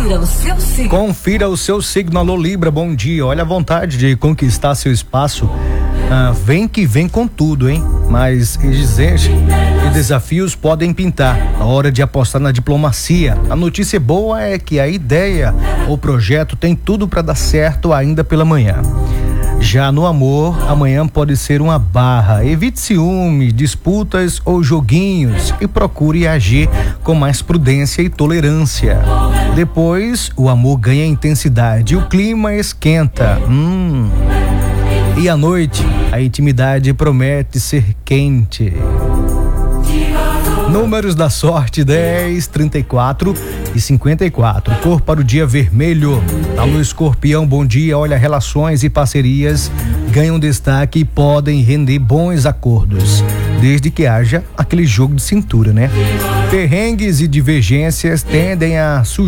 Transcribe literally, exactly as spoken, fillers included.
Confira o seu signo. Confira o seu signo. Alô, Libra, bom dia. Olha a vontade de conquistar seu espaço. Ah, vem que vem com tudo, hein? Mas exigências e desafios podem pintar. A hora de apostar na diplomacia. A notícia boa é que a ideia ou projeto tem tudo para dar certo ainda pela manhã. Já no amor, amanhã pode ser uma barra. Evite ciúmes, disputas ou joguinhos e procure agir com mais prudência e tolerância. Depois, o amor ganha intensidade e o clima esquenta. Hum. E à noite, a intimidade promete ser quente. Números da sorte: dez, trinta e quatro e cinquenta e quatro. Cor para o dia: vermelho. Alô, Escorpião, bom dia. Olha, relações e parcerias ganham destaque e podem render bons acordos, desde que haja aquele jogo de cintura, né? Perrengues e divergências tendem a surgir